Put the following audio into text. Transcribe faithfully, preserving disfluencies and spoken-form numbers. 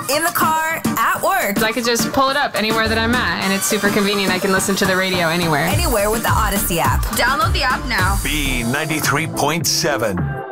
in the car, at work. I could just pull it up anywhere that I'm at, and it's super convenient. I can listen to the radio anywhere. Anywhere with the Odyssey app. Download the app now. B ninety-three point seven.